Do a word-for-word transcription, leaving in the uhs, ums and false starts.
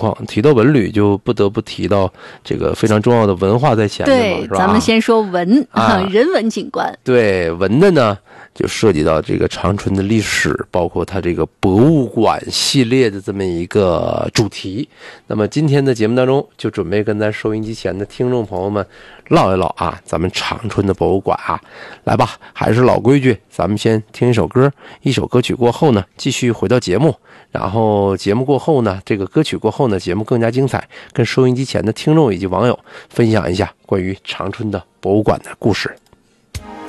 况。提到文旅，就不得不提到这个非常重要的文化在前面嘛， 对， 是吧？ 咱们先说文啊， 人文景观。 对，文的呢，就涉及到这个长春的历史，包括它这个博物馆系列的这么一个主题。那么今天的节目当中，就准备跟咱收音机前的听众朋友们唠一唠啊，咱们长春的博物馆啊。来吧，还是老规矩，咱们先听一首歌，一首歌曲过后呢，继续回到节目。然后节目过后呢，这个歌曲过后呢，节目更加精彩，跟收音机前的听众以及网友分享一下关于长春的博物馆的故事。